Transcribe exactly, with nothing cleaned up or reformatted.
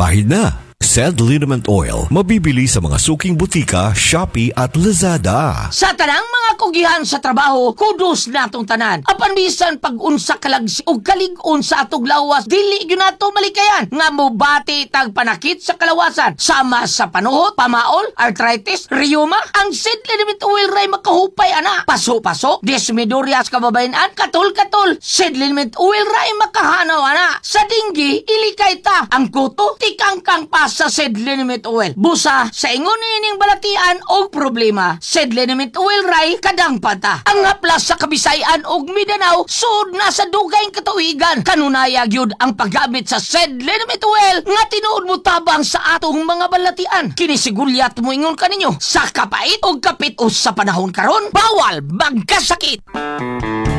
Kahit na, Sed Liniment Oil, mabibili sa mga suking butika, Shopee at Lazada. Sa tanang mga kugihan sa trabaho, kudos natong tanan. Apan bisan pag-unsa kalagsi o kalig-on sa atong lawas, dili yun nato malikayan. Nga mo bati tag panakit sa kalawasan. Sama sa panuhot, pamaol, arthritis, rheuma, ang Sed Liniment Oil ray makahupay ana. Paso-paso, desmidorias kababayan, katul-katul. Sed Liniment Oil ray makahanaw ana. Sa dinggi, ilikay ta. Ang kuto, tikang-kang pas sa Sed Liniment Oil. Busa sa ingon ining balatian og problema, Sed Liniment Oil ray kadang pata. Ang haplas sa Kabisayan og Mindanao sud na sa dugayng katuigan. Kanunaya gyud ang paggamit sa Sed Liniment Oil nga tinuod mo tabang sa atong mga balatian. Kini sigulyat mo ingon kaninyo sa kapait og kapit o sa panahon karon bawal magkasakit.